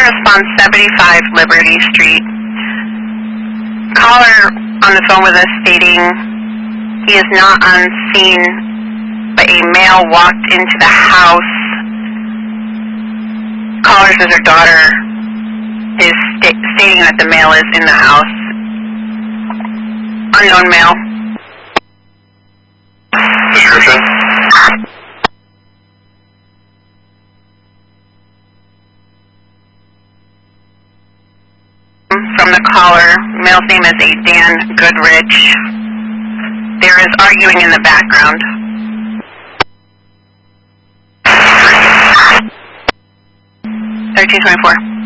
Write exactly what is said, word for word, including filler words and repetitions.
response, seventy-five Liberty Street. Caller on the phone with us stating he is not on scene, but a male walked into the house. Caller says her daughter is sta- stating that the male is in the house. Unknown male. Description? From the caller, male's name is a Dan Goodrich. There is arguing in the background. thirteen twenty-four.